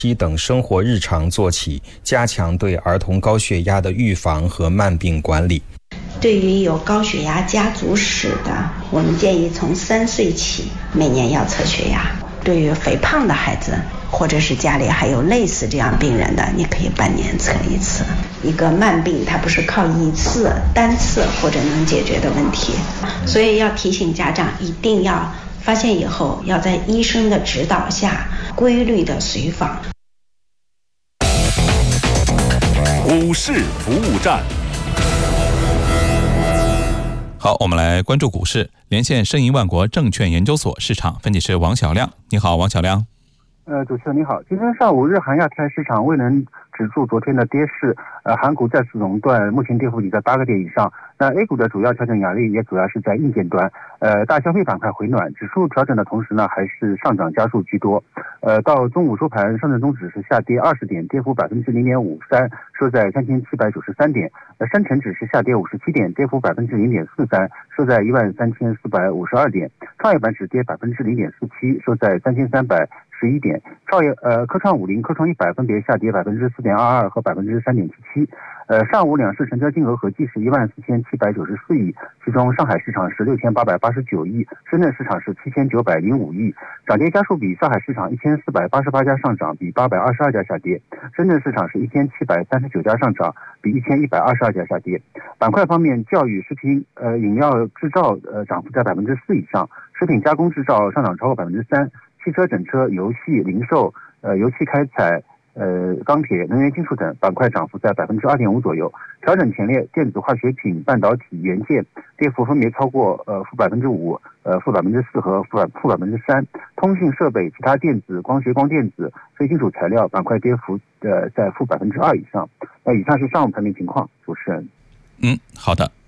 等生活日常做起，加强对儿童高血压的预防和慢病管理。 对于有高血压家族史的，我们建议从3岁起每年要测血压。对于肥胖的孩子，或者是家里还有类似这样病人的，你可以半年测一次。一个慢病它不是靠一次单次或者能解决的问题，所以要提醒家长一定要发现以后要在医生的指导下规律的随访。 股市服务站。好，我们来关注股市，连线申银万国证券研究所市场分析师王小亮。你好，王小亮。 主持人你好，今天上午日韩亚太市场未能止住昨天的跌势，韩股再次熔断，目前跌幅已在8个点以上。那 A 股的主要调整压力也主要是在硬件端，大消费板块回暖，指数调整的同时呢，还是上涨家数居多。到中午收盘，上证综指是下跌20点，跌幅0.53%，收在3793点；深成指是下跌57点，跌幅0.43%，收在13452点；创业板指跌0.47%，收在3311点。科创50、科创100分别下跌4.22%和3.77%。上午两市成交金额合计是14794亿，其中上海市场是6889亿，深圳市场是7905亿。涨跌家数比上海市场1488家上涨，比822家下跌；深圳市场是1739家上涨，比1122家下跌。板块方面，教育、食品、饮料制造涨幅在4%以上，食品加工制造上涨超过3%，汽车整车、游戏、零售、油气开采、钢铁、能源金属等板块涨幅在2.5%左右。调整前列，电子化学品、半导体、元件跌幅分别超过-5%、-4%和-3%。通讯设备、其他电子、光学光电子、非金属材料板块跌幅在-2%以上。以上是上午盘面情况，主持人。 好的。